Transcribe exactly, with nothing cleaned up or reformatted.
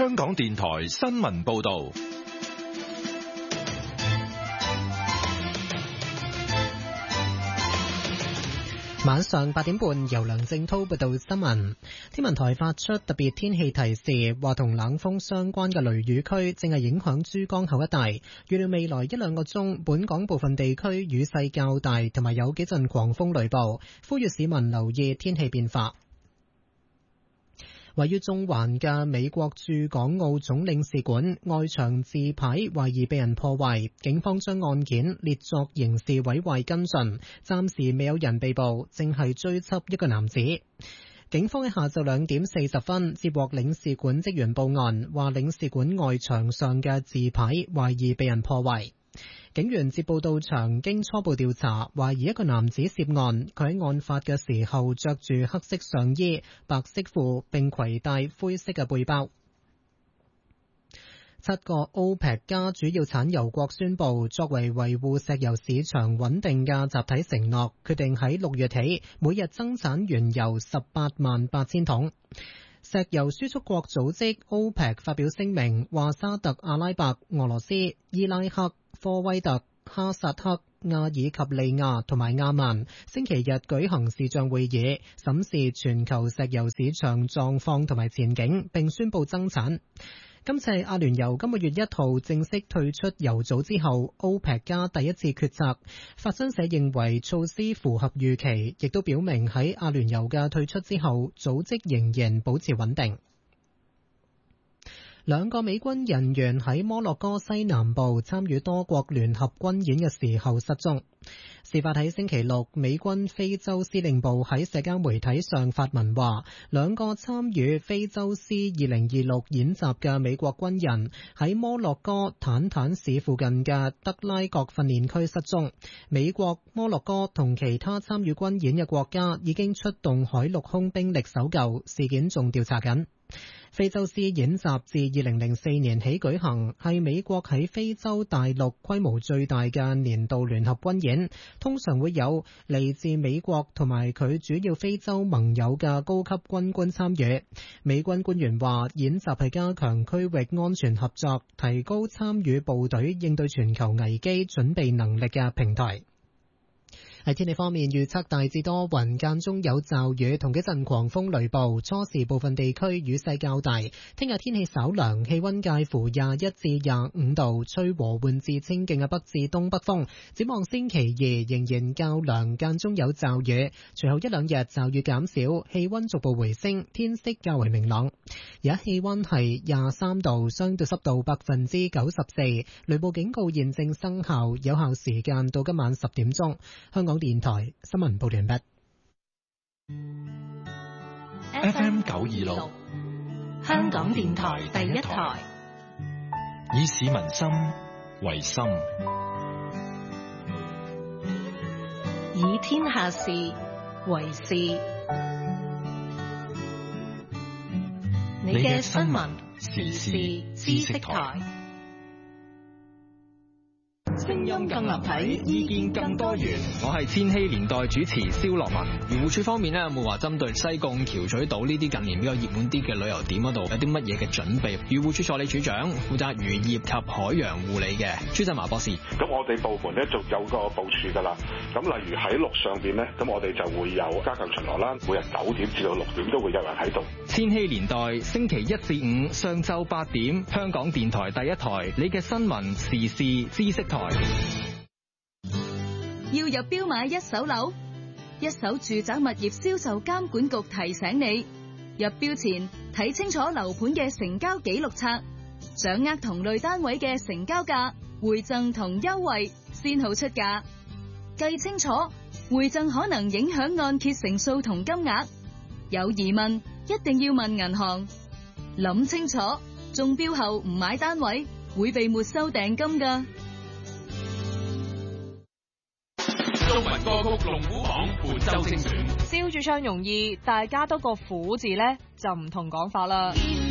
香港電台新聞報道。 晚上八點半，由梁正濤報道新聞。天文台發出特別天氣提示，話同冷鋒相關嘅雷雨區正係影響珠江口一帶。預料未來一兩個鐘，本港部分地區雨勢較大，同埋有幾陣狂風雷暴，呼籲市民留意天氣變化。位於中環嘅美國駐港澳總領事館外牆字牌懷疑被人破壞，警方將案件列作刑事毀壞跟進，暫時未有人被捕，正係追緝一個男子。警方喺下晝兩點四十分接獲領事館職員報案，話領事館外牆上嘅字牌懷疑被人破壞。警員接報到場，經初步調查，懷疑一個男子涉案。佢喺案發嘅時候着住黑色上衣、白色褲，並攜帶灰色嘅背包。七個 OPEC 加主要產油國宣布，作為維護石油市場穩定嘅集體承諾，決定喺六月起每日增產原油十八萬八千桶。石油輸出國組織 OPEC 發表聲明，話沙特阿拉伯、俄羅斯、伊拉克、科威特、哈薩克、阿爾及利亞同埋亞曼星期日舉行視像會議，審視全球石油市場狀況同埋前景，並宣布增產。今次阿聯酋今個月一號正式退出油組之後 ，OPEC 加第一次決策。法新社認為措施符合預期，亦都表明喺阿聯酋嘅退出之後，組織仍然保持穩定。兩個美軍人員喺摩洛哥西南部參與多國聯合軍演嘅時候失蹤。事發喺星期六，美軍非洲司令部喺社交媒體上發文話，兩個參與非洲獅二零二六演習嘅美國軍人喺摩洛哥坦坦市附近嘅德拉各訓練區失蹤。美國、摩洛哥同其他參與軍演嘅國家已經出動海陸空兵力搜救，事件仲調查緊。非洲獅演習自二零零四年起舉行，係美國喺非洲大陸規模最大嘅年度聯合軍演，通常會有嚟自美國同埋佢主要非洲盟友嘅高級軍官參與。美軍官員話，演習係加強區域安全合作，提高參與部隊應對全球危機準備能力嘅平台。喺天氣方面，預測大致多雲，間中有驟雨同幾陣狂風雷暴，初時部分地區雨勢較大。聽日天氣稍涼，氣溫介乎廿一至廿五度，吹和緩至清勁嘅北至東北風。展望星期二仍然較涼，間中有驟雨，隨後一兩日驟雨減少，氣溫逐步回升，天色較為明朗。而家氣溫係廿三度，相對濕度百分之九十四，雷暴警告現正生效，有效時間到今晚十點鐘。香港電台新聞報完畢。 F M 九二六， 香港電台第一台， 以市民心為心， 以天下事為事。你嘅新聞時事知識台。 聲音更立體，意見更多元。 我係千禧年代主持蕭樂文。漁護署方面咧，有冇話針對西貢橋咀島呢啲近年比較熱門啲嘅旅遊點嗰度有啲乜嘢嘅準備？漁護署助理署長負責漁業及海洋護理嘅朱振華博士。 咁我哋部門咧就有個部署噶啦。咁例如喺陸上邊咧，咁我哋就會有加強巡邏啦。每日九點至到六點都會有人喺度。 千禧年代星期一至五上晝八點，香港電台第一台，你嘅新聞時事知識台。 要入標買一手樓，一手住宅物業銷售監管局提醒你，入標前睇清楚樓盤嘅成交記錄冊，掌握同類單位嘅成交價、回贈同優惠，先好出價。計清楚，回贈可能影響按揭成數同金額。有疑問一定要問銀行。諗清楚，中標後唔買單位會被沒收訂金㗎。 中文歌曲龍虎榜本周精選， 燒住唱容易，大家都個虎字呢就唔同講法啦。